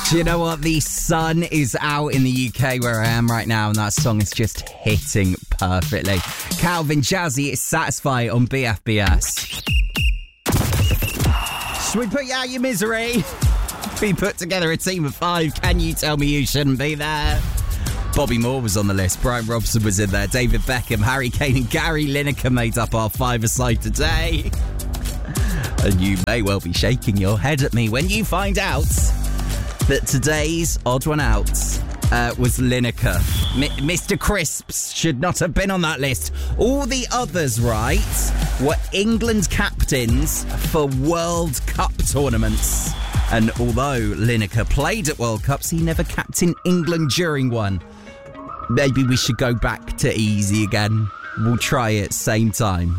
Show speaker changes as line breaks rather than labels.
Do you know what? The sun is out in the UK where I am right now, and that song is just hitting perfectly. Calvin Jazzy, it's Satisfy on BFBS. Should we put you out your misery? We put together a team of 5. Can you tell me you shouldn't be there? Bobby Moore was on the list. Brian Robson was in there. David Beckham, Harry Kane and Gary Lineker made up our 5-a-side today. And you may well be shaking your head at me when you find out that today's odd one out was Lineker. Mr. Crisps should not have been on that list. All the others, right, were England captains for World Cup tournaments. And although Lineker played at World Cups, he never captained England during one. Maybe we should go back to easy again. We'll try it same time.